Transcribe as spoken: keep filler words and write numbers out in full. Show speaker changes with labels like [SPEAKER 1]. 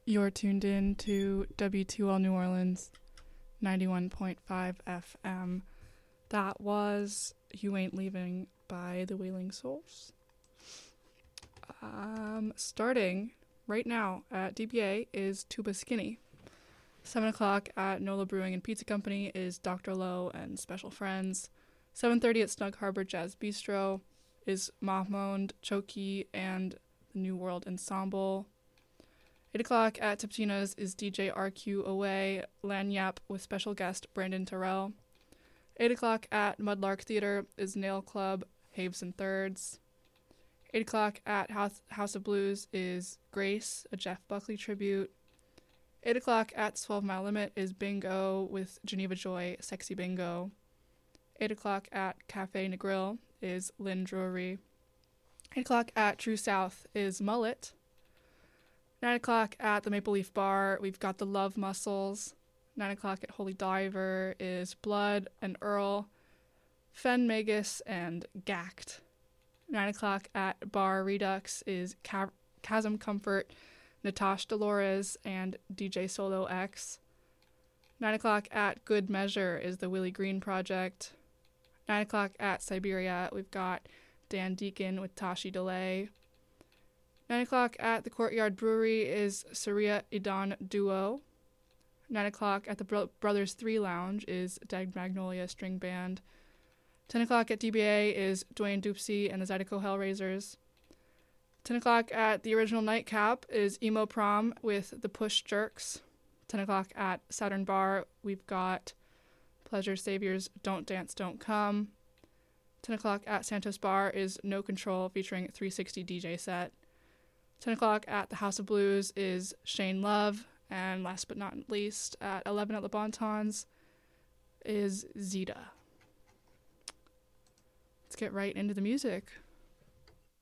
[SPEAKER 1] You're tuned in to W two L New Orleans, ninety-one point five F M. That was You Ain't Leaving by the Wailing Souls. Um, starting right now at D B A is Tuba Skinny. seven o'clock at Nola Brewing and Pizza Company is Doctor Lowe and Special Friends. seven thirty at Snug Harbor Jazz Bistro is Mahmoud, Choki, and the New World Ensemble. eight o'clock at Tiptina's is D J R Q Away, Lanyap with special guest Brandon Terrell. eight o'clock at Mudlark Theater is Nail Club, Haves and Thirds. eight o'clock at House, House of Blues is Grace, a Jeff Buckley tribute. eight o'clock at twelve Mile Limit is Bingo with Geneva Joy, Sexy Bingo. eight o'clock at Cafe Negril is Lynn Drury. eight o'clock at True South is Mullet. nine o'clock at the Maple Leaf Bar, we've got the Love Muscles. nine o'clock at Holy Diver is Blood and Earl, Fen Magus, and Gacked. nine o'clock at Bar Redux is Ca- Chasm Comfort, Natasha Dolores, and D J Solo X. nine o'clock at Good Measure is the Willie Green Project. nine o'clock at Siberia, we've got Dan Deacon with Tashi Delay. nine o'clock at the Courtyard Brewery is Saria Idan Duo. nine o'clock at the Bro- Brothers three Lounge is Dead Magnolia String Band. ten o'clock at D B A is Dwayne Doopsy and the Zydeco Hellraisers. ten o'clock at the Original Nightcap is Emo Prom with the Push Jerks. ten o'clock at Saturn Bar, we've got Pleasure Saviors, Don't Dance, Don't Come. ten o'clock at Santos Bar is No Control featuring three sixty D J set. ten o'clock at the House of Blues is Shane Love. And last but not least, at eleven at Le Bontons is Zeta. Let's get right into the music.